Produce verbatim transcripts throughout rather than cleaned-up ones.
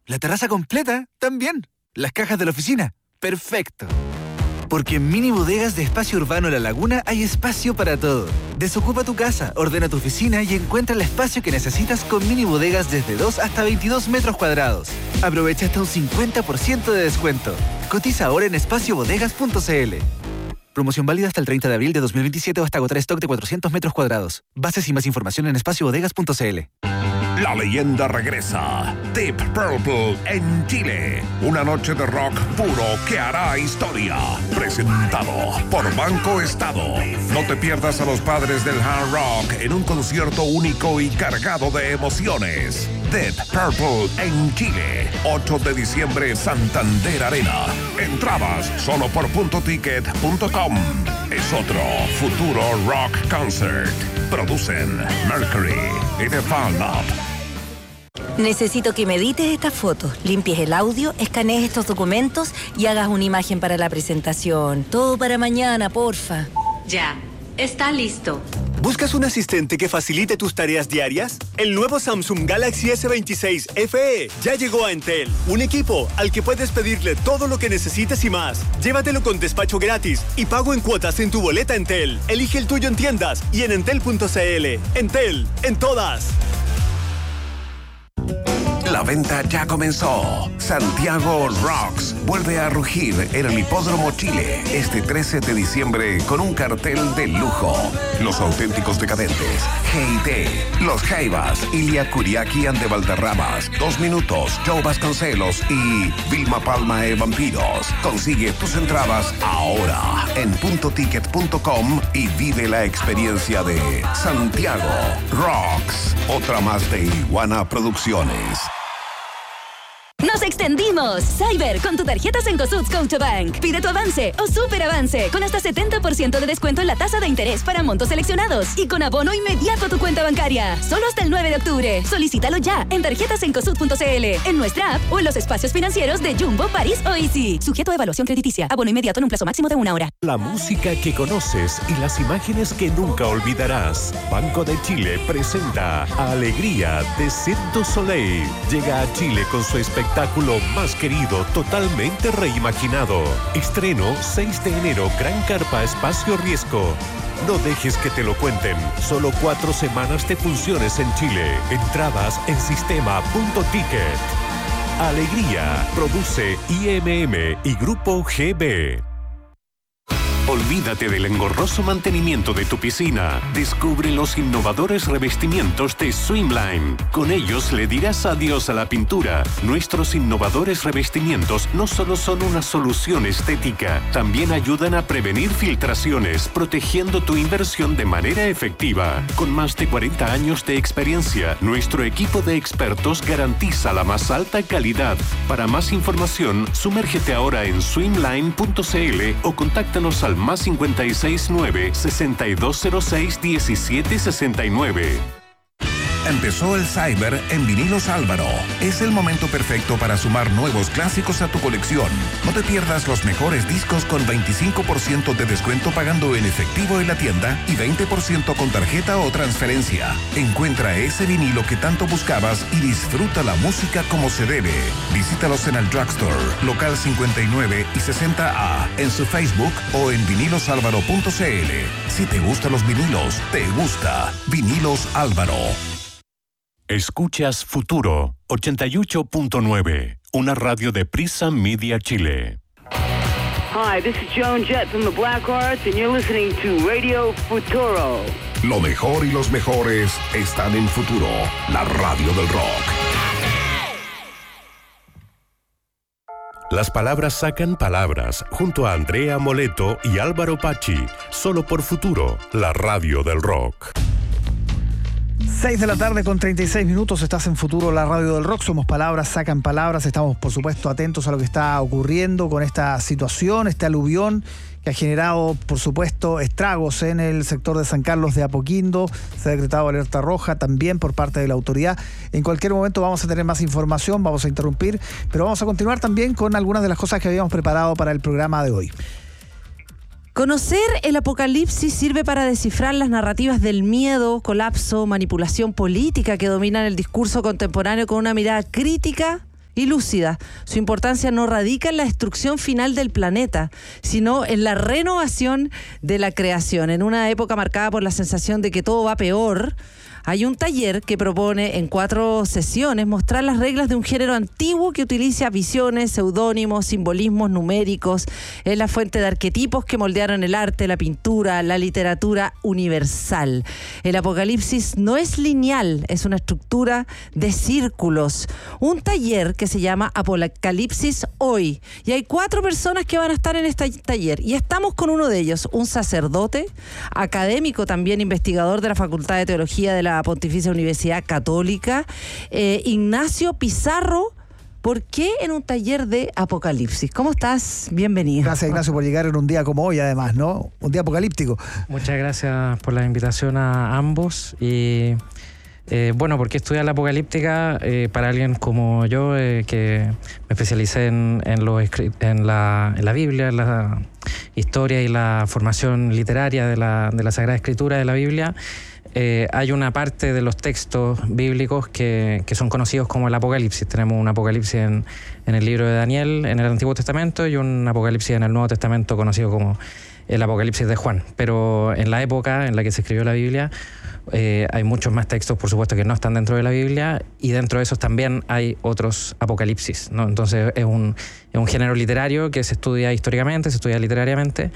La terraza completa, también. Las cajas de la oficina, perfecto. Porque en Mini Bodegas de Espacio Urbano La Laguna hay espacio para todo. Desocupa tu casa, ordena tu oficina y encuentra el espacio que necesitas con Mini Bodegas desde dos hasta veintidós metros cuadrados. Aprovecha hasta un cincuenta por ciento de descuento. Cotiza ahora en espacio bodegas punto c l. Promoción válida hasta el treinta de abril de dos mil veintisiete o hasta agotar stock de cuatrocientos metros cuadrados. Bases y más información en espacio bodegas punto c l. La leyenda regresa. Deep Purple en Chile. Una noche de rock puro que hará historia. Presentado por Banco Estado. No te pierdas a los padres del hard rock en un concierto único y cargado de emociones. Deep Purple en Chile. ocho de diciembre, Santander Arena. Entradas solo por punto ticket punto com. Es otro futuro rock concert. Producen Mercury y The Fan Lab. Necesito que me edites estas fotos, limpies el audio, escanees estos documentos y hagas una imagen para la presentación. Todo para mañana, porfa. Ya, está listo. ¿Buscas un asistente que facilite tus tareas diarias? El nuevo Samsung Galaxy S veintiséis F E ya llegó a Entel. Un equipo al que puedes pedirle todo lo que necesites y más. Llévatelo con despacho gratis y pago en cuotas en tu boleta Entel. Elige el tuyo en tiendas y en entel punto c l. Entel, en todas. La venta ya comenzó. Santiago Rocks vuelve a rugir en el Hipódromo Chile este trece de diciembre con un cartel de lujo. Los auténticos decadentes, G T, Los Jaivas, Ilia Kuriaki and de Valderramas, Dos Minutos, Joe Vasconcelos y Vilma Palma e Vampiros. Consigue tus entradas ahora en punto ticket punto com y vive la experiencia de Santiago Rocks. Otra más de Iguana Producciones. ¡Nos extendimos! Cyber, con tu tarjeta Cencosud Scotiabank. Pide tu avance o super avance con hasta setenta por ciento de descuento en la tasa de interés para montos seleccionados y con abono inmediato a tu cuenta bancaria. Solo hasta el nueve de octubre. Solicítalo ya en tarjetas cencosud punto c l, en nuestra app o en los espacios financieros de Jumbo, París o Easy. Sujeto a evaluación crediticia. Abono inmediato en un plazo máximo de una hora. La música que conoces y las imágenes que nunca olvidarás. Banco de Chile presenta Alegría de Cirque du Soleil. Llega a Chile con su espectáculo espectáculo más querido, totalmente reimaginado. Estreno seis de enero, Gran Carpa, Espacio Riesgo. No dejes que te lo cuenten. Solo cuatro semanas de funciones en Chile. Entradas en sistema punto ticket. Alegría. Produce I M M y Grupo G B. Olvídate del engorroso mantenimiento de tu piscina. Descubre los innovadores revestimientos de Swimline. Con ellos le dirás adiós a la pintura. Nuestros innovadores revestimientos no solo son una solución estética, también ayudan a prevenir filtraciones, protegiendo tu inversión de manera efectiva. Con más de cuarenta años de experiencia, nuestro equipo de expertos garantiza la más alta calidad. Para más información, sumérgete ahora en swimline punto c l o contáctanos al más cincuenta y seis nueve, sesenta y dos cero seis, diecisiete sesenta y nueve. Empezó el Cyber en Vinilos Álvaro. Es el momento perfecto para sumar nuevos clásicos a tu colección. No te pierdas los mejores discos con veinticinco por ciento de descuento pagando en efectivo en la tienda y veinte por ciento con tarjeta o transferencia. Encuentra ese vinilo que tanto buscabas y disfruta la música como se debe. Visítalos en el Drugstore, local cincuenta y nueve y sesenta A, en su Facebook o en vinilos álvaro punto c l. Si te gustan los vinilos, te gusta Vinilos Álvaro. Escuchas Futuro ochenta y ocho punto nueve, una radio de Prisa Media Chile. Hi, this is Joan Jett from the Black Hearts and you're listening to Radio Futuro. Lo mejor y los mejores están en Futuro, la radio del rock. Las palabras sacan palabras, junto a Andrea Moleto y Álvaro Pachi, solo por Futuro, la radio del rock. seis de la tarde con treinta y seis minutos, estás en Futuro, la radio del rock. Somos palabras, sacan palabras. Estamos, por supuesto, atentos a lo que está ocurriendo con esta situación, este aluvión que ha generado, por supuesto, estragos en el sector de San Carlos de Apoquindo. Se ha decretado alerta roja también por parte de la autoridad. En cualquier momento vamos a tener más información, vamos a interrumpir, pero vamos a continuar también con algunas de las cosas que habíamos preparado para el programa de hoy. Conocer el apocalipsis sirve para descifrar las narrativas del miedo, colapso, manipulación política que dominan el discurso contemporáneo con una mirada crítica y lúcida. Su importancia no radica en la destrucción final del planeta, sino en la renovación de la creación. En una época marcada por la sensación de que todo va peor, hay un taller que propone en cuatro sesiones mostrar las reglas de un género antiguo que utiliza visiones, seudónimos, simbolismos numéricos. Es la fuente de arquetipos que moldearon el arte, la pintura, la literatura universal. El Apocalipsis no es lineal, es una estructura de círculos. Un taller que se llama Apocalipsis Hoy. Y hay cuatro personas que van a estar en este taller. Y estamos con uno de ellos, un sacerdote, académico también, investigador de la Facultad de Teología de la Pontificia Universidad Católica, eh, Ignacio Pizarro. ¿Por qué en un taller de Apocalipsis? ¿Cómo estás? Bienvenido. Gracias, Ignacio, por llegar en un día como hoy, además, ¿no? Un día apocalíptico. Muchas gracias por la invitación a ambos. Y eh, bueno, ¿por qué estudiar la apocalíptica? Eh, para alguien como yo, eh, que me especialicé en, en, lo, en, la, en la Biblia, en la historia y la formación literaria de la, de la Sagrada Escritura de la Biblia, Eh, hay una parte de los textos bíblicos que, que son conocidos como el Apocalipsis. Tenemos un Apocalipsis en, en el libro de Daniel, en el Antiguo Testamento, y un Apocalipsis en el Nuevo Testamento conocido como el Apocalipsis de Juan. Pero en la época en la que se escribió la Biblia, eh, hay muchos más textos, por supuesto, que no están dentro de la Biblia, y dentro de esos también hay otros Apocalipsis, ¿no? Entonces es un, es un género literario que se estudia históricamente, se estudia literariamente.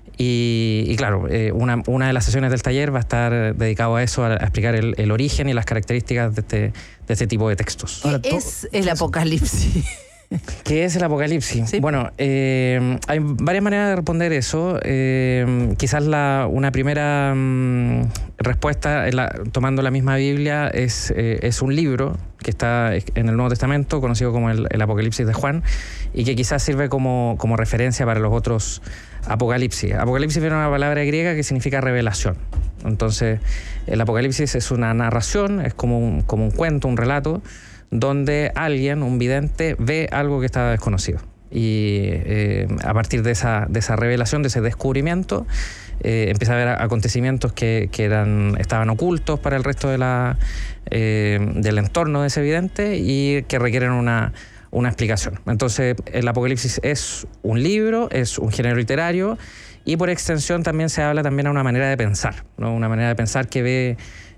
Y, y claro, eh, una, una de las sesiones del taller va a estar dedicado a eso, a, a explicar el, el origen y las características de este, de este tipo de textos. ¿Qué es el Apocalipsis? ¿Qué es el Apocalipsis? Sí. Bueno, eh, hay varias maneras de responder eso. Eh, quizás la, una primera mm, respuesta, en la, tomando la misma Biblia, es, eh, es un libro que está en el Nuevo Testamento, conocido como el, el Apocalipsis de Juan, y que quizás sirve como, como referencia para los otros Apocalipsis. Apocalipsis viene de una palabra griega que significa revelación. Entonces, el Apocalipsis es una narración, es como un, como un cuento, un relato, donde alguien, un vidente, ve algo que estaba desconocido. Y eh, a partir de esa, de esa revelación, de ese descubrimiento, eh, empieza a haber acontecimientos que, que eran, estaban ocultos para el resto de la, eh, del entorno de ese vidente y que requieren una, una explicación. Entonces, el Apocalipsis es un libro, es un género literario, y por extensión también se habla también a una manera de pensar, ¿no? Una manera de pensar que ve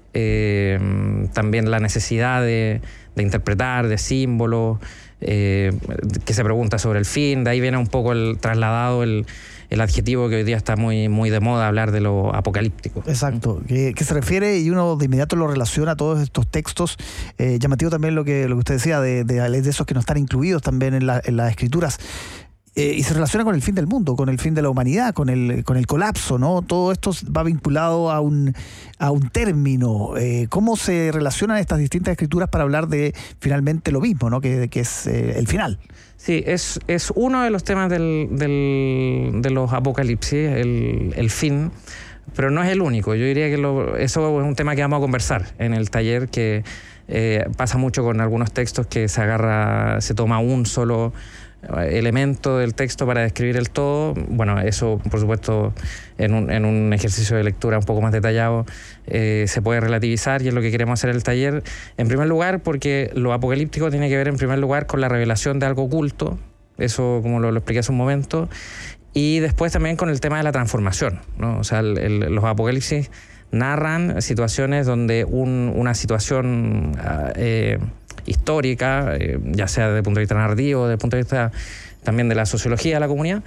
eh, también la necesidad de de interpretar, de símbolos, eh, que se pregunta sobre el fin. De ahí viene un poco el trasladado el, el adjetivo que hoy día está muy, muy de moda, hablar de lo apocalíptico. Exacto, que, que se refiere, y uno de inmediato lo relaciona a todos estos textos. Eh, llamativo también lo que, lo que usted decía, de, de, de esos que no están incluidos también en, la, en las escrituras. Eh, y se relaciona con el fin del mundo, con el fin de la humanidad, con el, con el colapso, ¿no? Todo esto va vinculado a un, a un término. Eh, ¿Cómo se relacionan estas distintas escrituras para hablar de finalmente lo mismo, ¿no? Que, que es eh, el final. Sí, es, es uno de los temas del, del, de los apocalipsis, el, el fin, pero no es el único. Yo diría que lo, eso es un tema que vamos a conversar en el taller, que eh, pasa mucho con algunos textos que se agarra, se toma un solo elemento del texto para describir el todo. Bueno, eso por supuesto en un, en un ejercicio de lectura un poco más detallado eh, se puede relativizar, y es lo que queremos hacer en el taller, en primer lugar porque lo apocalíptico tiene que ver en primer lugar con la revelación de algo oculto, eso como lo, lo expliqué hace un momento, y después también con el tema de la transformación, ¿no? O sea, el, el, los apocalipsis narran situaciones donde un, una situación eh, histórica, eh, ya sea desde el punto de vista narrativo, desde el punto de vista también de la sociología de la comunidad,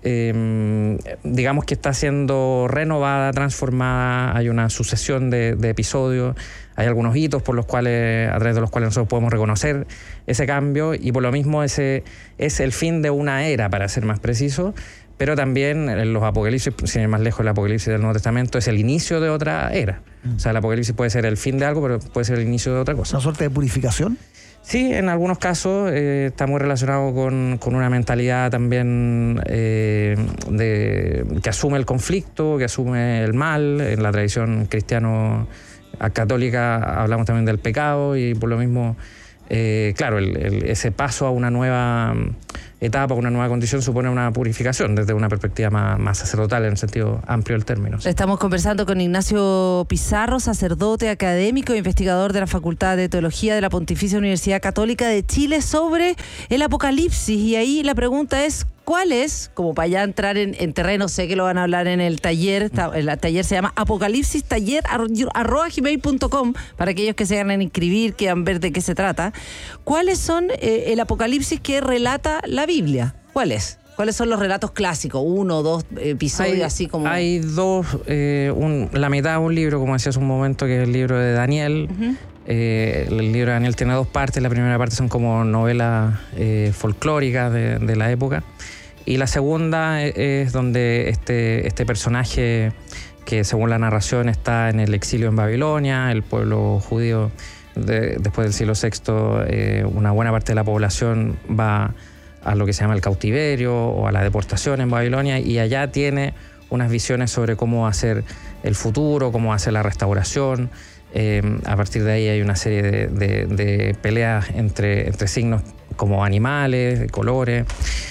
eh, digamos que está siendo renovada, transformada. Hay una sucesión de, de episodios, hay algunos hitos por los cuales, a través de los cuales nosotros podemos reconocer ese cambio, y por lo mismo ese es el fin de una era, para ser más preciso. Pero también en los apocalipsis, sin ir más lejos, el apocalipsis del Nuevo Testamento es el inicio de otra era. O sea, el apocalipsis puede ser el fin de algo, pero puede ser el inicio de otra cosa. ¿Una suerte de purificación? Sí, en algunos casos eh, está muy relacionado con, con una mentalidad también eh, de, que asume el conflicto, que asume el mal. En la tradición cristiano católica hablamos también del pecado, y por lo mismo, eh, claro, el, el, ese paso a una nueva etapa, una nueva condición, supone una purificación desde una perspectiva más, más sacerdotal en el sentido amplio del término. Estamos conversando con Ignacio Pizarro, sacerdote, académico e investigador de la Facultad de Teología de la Pontificia Universidad Católica de Chile, sobre el Apocalipsis. Y ahí la pregunta es, ¿cuál es? Como para ya entrar en, en terreno, sé que lo van a hablar en el taller, está, el taller se llama Apocalipsis Taller arroba gmail punto com, para aquellos que se van a inscribir, quieran ver de qué se trata. ¿Cuáles son eh, el Apocalipsis que relata la Biblia? ¿Cuál es? ¿Cuáles son los relatos clásicos? Uno o dos episodios hay, así como... Hay dos, eh, un, la mitad de un libro, como decía hace un momento, que es el libro de Daniel. Uh-huh. Eh, el libro de Daniel tiene dos partes. La primera parte son como novelas eh, folclóricas de, de la época. Y la segunda es, es donde este, este personaje, que según la narración está en el exilio en Babilonia, el pueblo judío de, después del siglo sexto, eh, una buena parte de la población va a lo que se llama el cautiverio o a la deportación en Babilonia, y allá tiene unas visiones sobre cómo hacer el futuro, cómo hacer la restauración. Eh, a partir de ahí hay una serie de, de, de peleas entre, entre signos como animales, de colores,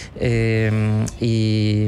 eh, y,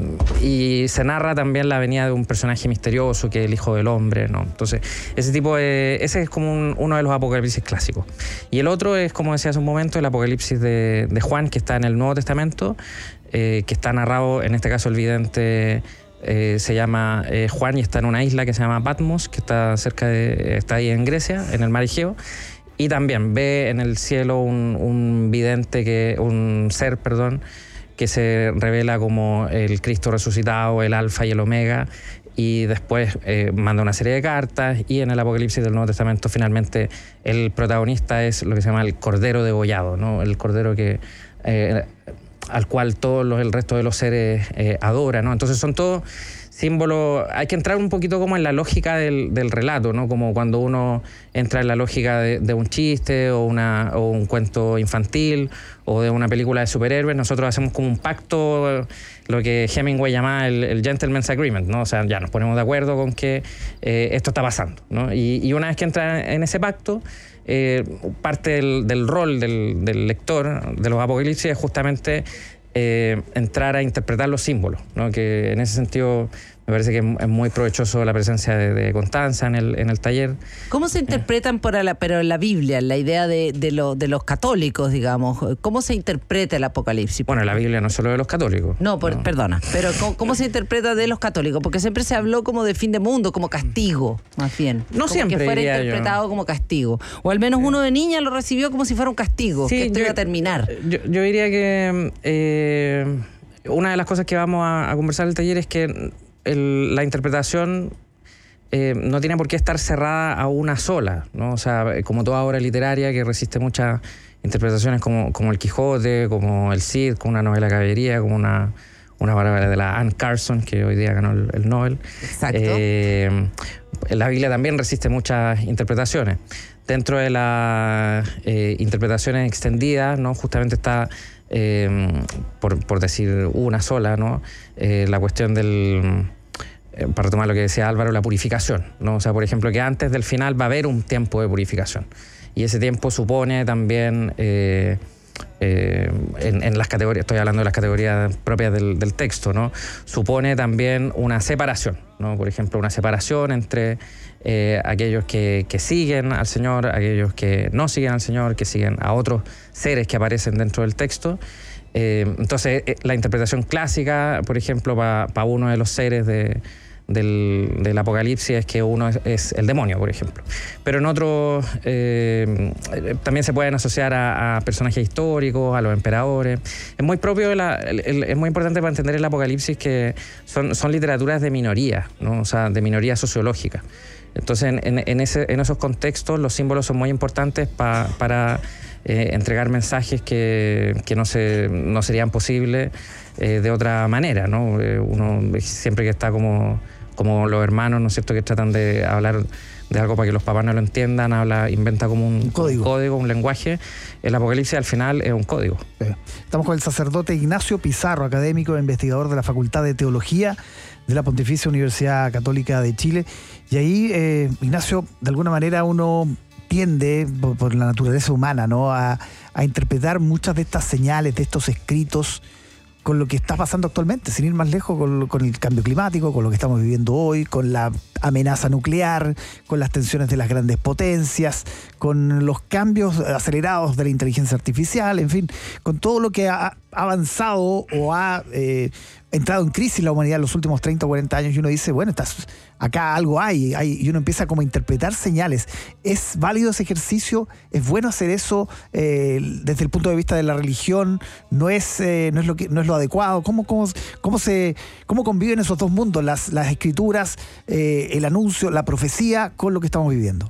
y se narra también la venida de un personaje misterioso que es el Hijo del Hombre, ¿no? Entonces, ese tipo de, ese es como un, uno de los apocalipsis clásicos. Y el otro es, como decía hace un momento, el Apocalipsis de, de Juan, que está en el Nuevo Testamento, eh, que está narrado, en este caso el vidente eh, se llama eh, Juan, y está en una isla que se llama Patmos, que está cerca de, está ahí en Grecia, en el mar Egeo. Y también ve en el cielo un, un vidente, que, un ser, perdón, que se revela como el Cristo resucitado, el Alfa y el Omega, y después eh, manda una serie de cartas, y en el Apocalipsis del Nuevo Testamento finalmente el protagonista es lo que se llama el Cordero degollado, ¿no? El Cordero que, eh, al cual todos los, el resto de los seres eh, adoran, ¿no? Entonces son todos símbolo. Hay que entrar un poquito como en la lógica del, del relato, ¿no? Como cuando uno entra en la lógica de, de un chiste o, una, o un cuento infantil o de una película de superhéroes. Nosotros hacemos como un pacto, lo que Hemingway llamaba el, el gentleman's agreement, ¿no? O sea, ya nos ponemos de acuerdo con que eh, esto está pasando, ¿no? Y, y una vez que entra en ese pacto, eh, parte del, del rol del, del lector de los apocalipsis es justamente Eh, entrar a interpretar los símbolos, ¿no? Que en ese sentido me parece que es muy provechoso la presencia de, de Constanza en el, en el taller. ¿Cómo se interpretan por la, pero en la Biblia, la idea de, de, lo, de los católicos, digamos? ¿Cómo se interpreta el Apocalipsis? Bueno, la Biblia no es solo de los católicos. No, por, no. perdona, pero ¿cómo, ¿cómo se interpreta de los católicos? Porque siempre se habló como de fin de mundo, como castigo, más bien. No como siempre, que fuera diría interpretado yo. como castigo. O al menos uno de niña lo recibió como si fuera un castigo, Sí, que esto yo, iba a terminar. Yo, yo diría que eh, una de las cosas que vamos a, a conversar en el taller es que el, la interpretación eh, no tiene por qué estar cerrada a una sola, ¿no? O sea, como toda obra literaria que resiste muchas interpretaciones, como, como El Quijote, como El Cid, como una novela de caballería, como una, una palabra de la Anne Carson, que hoy día ganó el, el Nobel. Exacto. Eh, la Biblia también resiste muchas interpretaciones. Dentro de las eh, interpretaciones extendidas, ¿no? Justamente está, eh, por, por decir una sola, ¿no? Eh, la cuestión del, eh, para tomar lo que decía Álvaro, la purificación, ¿no? O sea, por ejemplo, que antes del final va a haber un tiempo de purificación. Y ese tiempo supone también, eh, eh, en, en las categorías, estoy hablando de las categorías propias del, del texto, ¿no? Supone también una separación, ¿no? Por ejemplo, una separación entre eh, aquellos que, que siguen al Señor, aquellos que no siguen al Señor, que siguen a otros seres que aparecen dentro del texto. Eh, entonces, eh, la interpretación clásica, por ejemplo, para pa uno de los seres de, del, del Apocalipsis es que uno es, es el demonio, por ejemplo. Pero en otros eh, también se pueden asociar a, a personajes históricos, a los emperadores. Es muy propio, de la, el, el, es muy importante para entender el Apocalipsis que son, son literaturas de minoría, ¿no? O sea, de minoría sociológica. Entonces, en, en, en, ese, en esos contextos, los símbolos son muy importantes pa, para eh, entregar mensajes que, que no, se, no serían posibles eh, de otra manera, ¿no? Eh, uno siempre que está como, como los hermanos, ¿no es cierto?, que tratan de hablar de algo para que los papás no lo entiendan, habla, inventa como un, un, código. un código, un lenguaje. El Apocalipsis al final es un código. Estamos con el sacerdote Ignacio Pizarro, académico e investigador de la Facultad de Teología de la Pontificia Universidad Católica de Chile. Y ahí, eh, Ignacio, de alguna manera uno tiende, por, por la naturaleza humana, ¿no? a, a interpretar muchas de estas señales, de estos escritos, con lo que está pasando actualmente, sin ir más lejos, con, con el cambio climático, con lo que estamos viviendo hoy, con la amenaza nuclear, con las tensiones de las grandes potencias, con los cambios acelerados de la inteligencia artificial, en fin, con todo lo que ha avanzado o ha eh, entrado en crisis la humanidad en los últimos treinta o cuarenta años, y uno dice, bueno, estás, acá algo hay, hay, y uno empieza como a interpretar señales. ¿Es válido ese ejercicio? ¿Es bueno hacer eso eh, desde el punto de vista de la religión? ¿No es, eh, no es, lo, que, no es lo adecuado? ¿Cómo, cómo, cómo, se, cómo conviven esos dos mundos, las, las escrituras, eh, el anuncio, la profecía, con lo que estamos viviendo?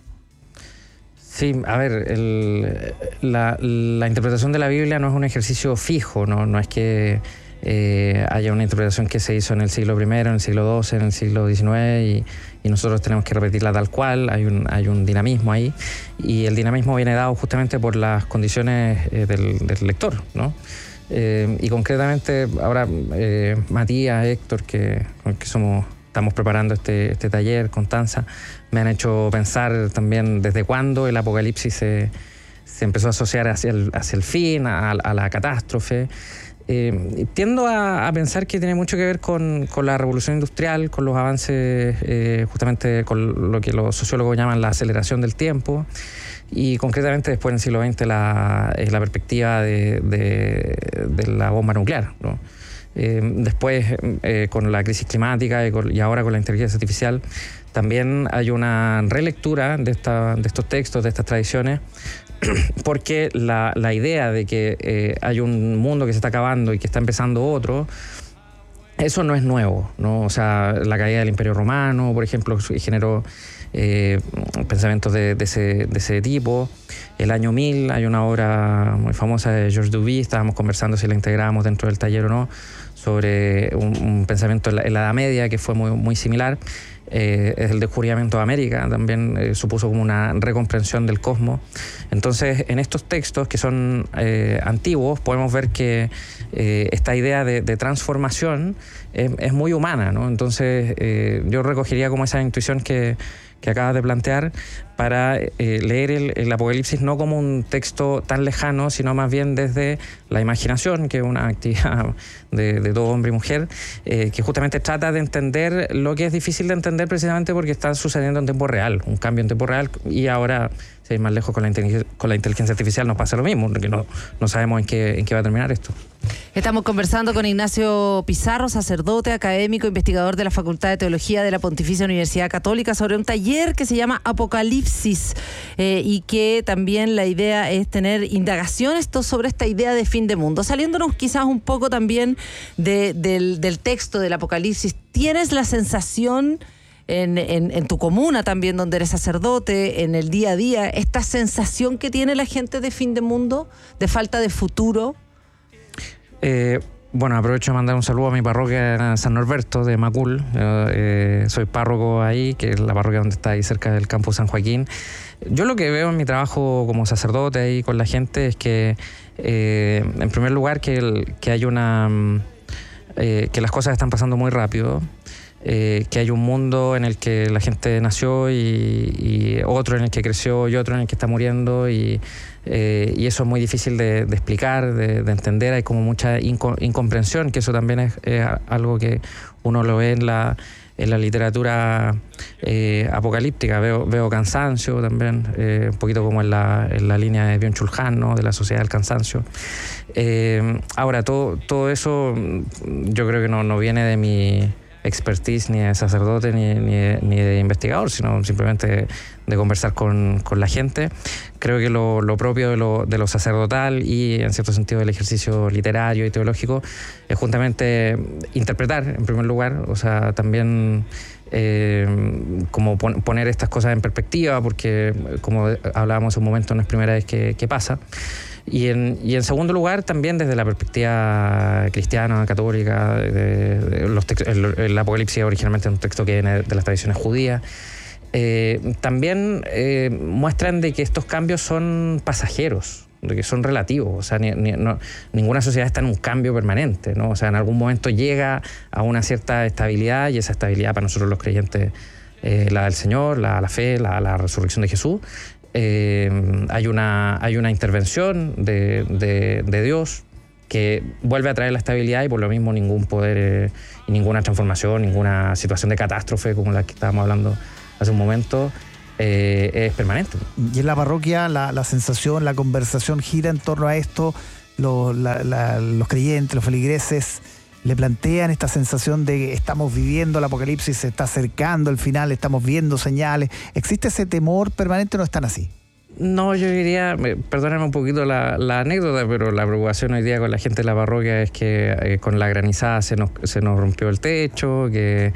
Sí, a ver, el, la, la interpretación de la Biblia no es un ejercicio fijo, no, no es que eh, haya una interpretación que se hizo en el siglo primero, en el siglo doce, en el siglo diecinueve y, y nosotros tenemos que repetirla tal cual. Hay un, hay un dinamismo ahí, y el dinamismo viene dado justamente por las condiciones eh, del, del lector, ¿no? Eh, y concretamente ahora eh, Matías, Héctor, que, que somos... estamos preparando este, este taller, Constanza, me han hecho pensar también desde cuándo el apocalipsis se, se empezó a asociar hacia el, hacia el fin, a, a la catástrofe. Eh, tiendo a, a pensar que tiene mucho que ver con, con la revolución industrial, con los avances, eh, justamente con lo que los sociólogos llaman la aceleración del tiempo, y concretamente después en el siglo veinte la, la perspectiva de, de, de la bomba nuclear, ¿no? Eh, después, eh, con la crisis climática y, con, y ahora con la inteligencia artificial, también hay una relectura de, esta, de estos textos, de estas tradiciones, porque la, la idea de que eh, hay un mundo que se está acabando y que está empezando otro, eso no es nuevo, ¿no? O sea, la caída del Imperio Romano, por ejemplo, generó eh, pensamientos de, de, ese, de ese tipo. El año mil, hay una obra muy famosa de Georges Duby, estábamos conversando si la integramos dentro del taller o no, sobre un, un pensamiento en la, en la Edad Media que fue muy, muy similar. Eh, el descubrimiento de América también eh, supuso como una recomprensión del cosmos. Entonces, en estos textos que son eh, antiguos, podemos ver que eh, esta idea de, de transformación es, es muy humana, ¿no? Entonces, eh, yo recogería como esa intuición que, que acabas de plantear para eh, leer el, el Apocalipsis no como un texto tan lejano, sino más bien desde la imaginación, que es una actividad de, de todo hombre y mujer, eh, que justamente trata de entender lo que es difícil de entender precisamente porque está sucediendo en tiempo real, un cambio en tiempo real, y ahora, si hay más lejos con la, con la inteligencia artificial, nos pasa lo mismo, porque no, no sabemos en qué, en qué va a terminar esto. Estamos conversando con Ignacio Pizarro, sacerdote, académico, investigador de la Facultad de Teología de la Pontificia Universidad Católica, sobre un taller que se llama Apocalipsis, eh, y que también la idea es tener indagaciones sobre esta idea de fin de mundo. Saliéndonos quizás un poco también de, del, del texto del Apocalipsis, ¿tienes la sensación en, en, en tu comuna también, donde eres sacerdote, en el día a día, esta sensación que tiene la gente de fin de mundo, de falta de futuro? Eh, bueno, aprovecho de mandar un saludo a mi parroquia San Norberto de Macul. Eh, soy párroco ahí, que es la parroquia donde está ahí cerca del campus San Joaquín. Yo lo que veo en mi trabajo como sacerdote ahí con la gente es que, eh, en primer lugar, que, el, que hay una... Eh, que las cosas están pasando muy rápido. Eh, que hay un mundo en el que la gente nació y, y otro en el que creció y otro en el que está muriendo, y, eh, y eso es muy difícil de, de explicar, de, de entender. Hay como mucha inco, incomprensión, que eso también es, es algo que uno lo ve en la, en la literatura eh, apocalíptica. Veo, veo cansancio también, eh, un poquito como en la, en la línea de Byung-Chul Han, ¿no? De la sociedad del cansancio. Eh, ahora, todo, todo eso yo creo que no, no viene de mi expertise ni de sacerdote ni, ni, de, ni de investigador, sino simplemente de conversar con, con la gente. Creo que lo, lo propio de lo, de lo sacerdotal y, en cierto sentido, del ejercicio literario y teológico es justamente interpretar, en primer lugar, o sea, también eh, como pon, poner estas cosas en perspectiva, porque, como hablábamos en un momento, no es primera vez que, que pasa. Y en, y en segundo lugar, también desde la perspectiva cristiana, católica, de, de los text- el, el Apocalipsis originalmente es un texto que viene de las tradiciones judías, eh, también eh, muestran de que estos cambios son pasajeros, de que son relativos. O sea, ni, ni, no, ninguna sociedad está en un cambio permanente, ¿no? O sea, en algún momento llega a una cierta estabilidad, y esa estabilidad para nosotros los creyentes, eh, la del Señor, la, la fe, la, la resurrección de Jesús. eh, hay, una, hay una intervención de, de, de Dios que vuelve a traer la estabilidad y por lo mismo ningún poder eh, y ninguna transformación, ninguna situación de catástrofe como la que estábamos hablando hace un momento eh, es permanente. Y en la parroquia la, la sensación, la conversación gira en torno a esto, los, la, la, los creyentes, los feligreses le plantean esta sensación de que estamos viviendo el apocalipsis, se está acercando el final, estamos viendo señales. ¿Existe ese temor permanente o no están así? No, yo diría, perdóname un poquito la, la anécdota, pero la preocupación hoy día con la gente de la parroquia es que eh, con la granizada se nos, se nos rompió el techo, que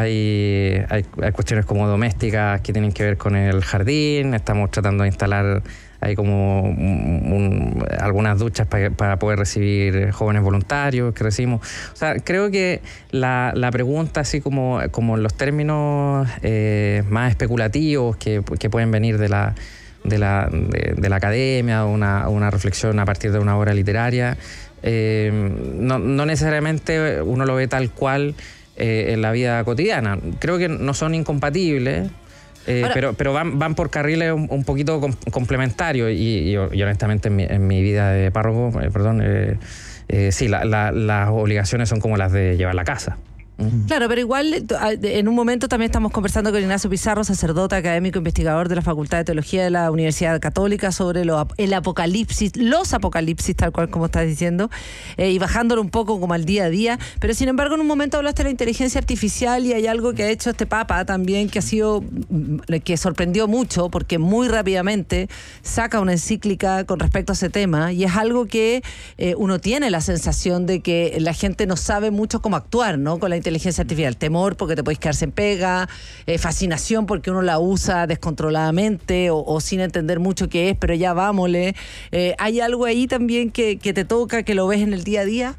hay, hay, hay cuestiones como domésticas que tienen que ver con el jardín, estamos tratando de instalar hay como un, un, algunas duchas para, para poder recibir jóvenes voluntarios que recibimos. O sea, creo que la, la pregunta, así como, como en los términos eh, más especulativos que, que pueden venir de la, de la, de, de la academia, una, una reflexión a partir de una obra literaria, eh, no, no necesariamente uno lo ve tal cual eh, en la vida cotidiana. Creo que no son incompatibles. Eh, Ahora, pero pero van, van por carriles un, un poquito com, complementarios y, y, y honestamente en mi, en mi vida de párroco, eh, perdón, eh, eh, sí, la, la, las obligaciones son como las de llevar la casa. Claro, pero igual en un momento también estamos conversando con Ignacio Pizarro, sacerdote, académico, investigador de la Facultad de Teología de la Universidad Católica, sobre lo, el apocalipsis, los apocalipsis, tal cual como estás diciendo, eh, y bajándolo un poco como al día a día. Pero sin embargo, en un momento hablaste de la inteligencia artificial y hay algo que ha hecho este Papa también que ha sido, que sorprendió mucho, porque muy rápidamente saca una encíclica con respecto a ese tema, y es algo que eh, uno tiene la sensación de que la gente no sabe mucho cómo actuar, ¿no? Con la inteligencia artificial, temor porque te podés quedar sin pega, eh, fascinación porque uno la usa descontroladamente o, o sin entender mucho qué es, pero ya vámosle. Eh, ¿hay algo ahí también que, que te toca, que lo ves en el día a día?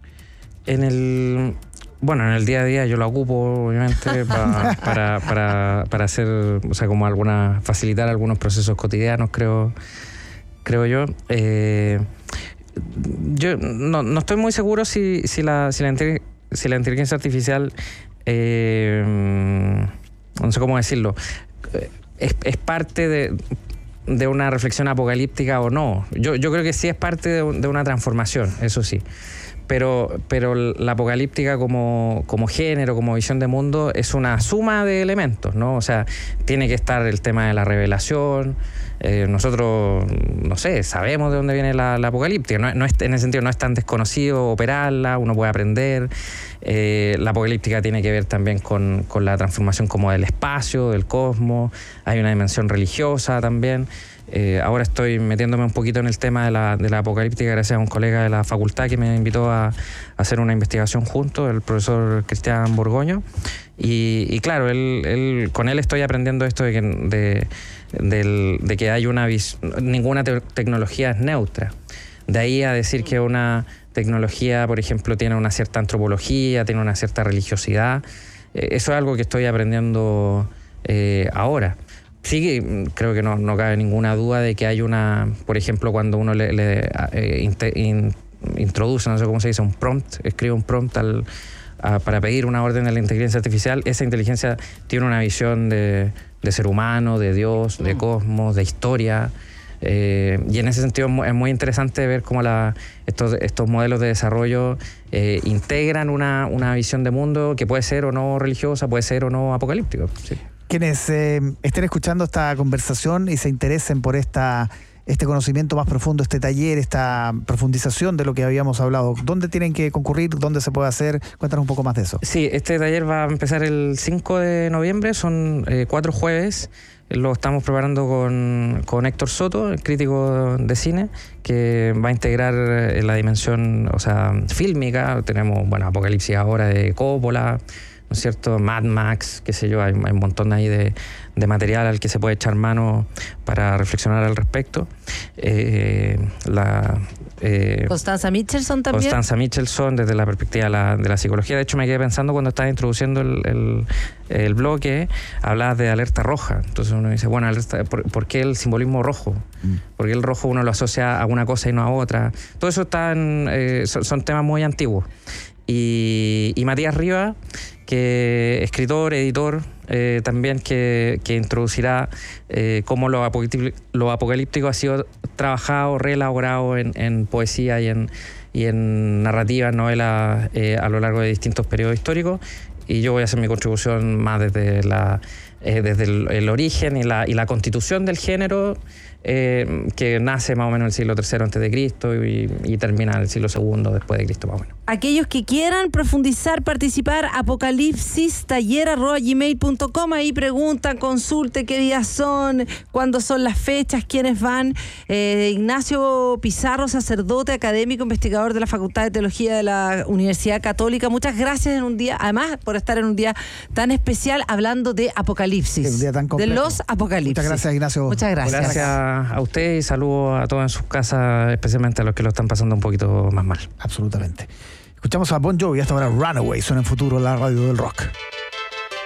En el... Bueno, en el día a día yo lo ocupo, obviamente, pa, para, para, para hacer, o sea, como alguna, facilitar algunos procesos cotidianos, creo, creo yo. Eh, yo no, no estoy muy seguro si, si la, si la si la inteligencia artificial, eh, no sé cómo decirlo, es, es parte de, de una reflexión apocalíptica o no. Yo, yo creo que sí es parte de, de una transformación, eso sí. Pero, pero la apocalíptica como, como género, como visión de mundo, es una suma de elementos, ¿no? O sea, tiene que estar el tema de la revelación. Eh, nosotros, no sé, sabemos de dónde viene la, la apocalíptica. No, no es, en ese sentido no es tan desconocido operarla, uno puede aprender. Eh, la apocalíptica tiene que ver también con, con la transformación como del espacio, del cosmos. Hay una dimensión religiosa también. Eh, ahora estoy metiéndome un poquito en el tema de la, de la apocalíptica gracias a un colega de la facultad que me invitó a, a hacer una investigación junto, el profesor Cristian Borgoño. Y, y claro, él, él, con él estoy aprendiendo esto de que, de, de, de que hay una vis, ninguna te tecnología es neutra. De ahí a decir que una tecnología, por ejemplo, tiene una cierta antropología, tiene una cierta religiosidad. Eh, eso es algo que estoy aprendiendo eh, ahora. Sí, creo que no, no cabe ninguna duda de que hay una, por ejemplo, cuando uno le, le eh, in, in, introduce, no sé cómo se dice, un prompt, escribe un prompt al, a, para pedir una orden de la inteligencia artificial, esa inteligencia tiene una visión de, de ser humano, de Dios, de cosmos, de historia. Eh, y en ese sentido es muy interesante ver cómo la, estos, estos modelos de desarrollo eh, integran una, una visión de mundo que puede ser o no religiosa, puede ser o no apocalíptica. Sí. Quienes eh, estén escuchando esta conversación y se interesen por esta, este conocimiento más profundo, este taller, esta profundización de lo que habíamos hablado, ¿dónde tienen que concurrir? ¿Dónde se puede hacer? Cuéntanos un poco más de eso. Sí, este taller va a empezar el cinco de noviembre, son eh, cuatro jueves. Lo estamos preparando con, con Héctor Soto, el crítico de cine, que va a integrar la dimensión, o sea, fílmica. Tenemos, bueno, Apocalipsis ahora de Coppola, ¿no es cierto? Mad Max, qué sé yo, hay, hay un montón ahí de, de material al que se puede echar mano para reflexionar al respecto. Eh, la, eh, Constanza Michelson también. Constanza Michelson, desde la perspectiva de la, de la psicología. De hecho, me quedé pensando cuando estaba introduciendo el, el, el bloque, hablabas de alerta roja. Entonces uno dice, bueno, alerta, ¿por, ¿por qué el simbolismo rojo? Mm. Porque el rojo uno lo asocia a una cosa y no a otra. Todo eso está en, eh, son, son temas muy antiguos. Y, y Matías Rivas, que escritor, editor, eh, también que, que introducirá eh, cómo lo apocalíptico, lo apocalíptico ha sido trabajado, reelaborado en, en poesía y en, y en narrativas, novelas eh, a lo largo de distintos periodos históricos. Y yo voy a hacer mi contribución más desde, la, eh, desde el, el origen y la, y la constitución del género, eh, que nace más o menos en el siglo tercero antes de Cristo y, y termina en el siglo segundo después de Cristo, más o menos. Aquellos que quieran profundizar, participar, apocalipsis taller arroba gmail punto com, ahí preguntan, consulten qué días son, cuándo son las fechas, quiénes van. Eh, Ignacio Pizarro, sacerdote, académico, investigador de la Facultad de Teología de la Universidad Católica, muchas gracias en un día, además por estar en un día tan especial hablando de apocalipsis, un día tan de los apocalipsis. Muchas gracias, Ignacio. Muchas gracias. Gracias a ustedes y saludos a todos en sus casas, especialmente a los que lo están pasando un poquito más mal. Absolutamente. Escuchamos a Bon Jovi, hasta ahora Runaway, suena en Futuro, la radio del rock.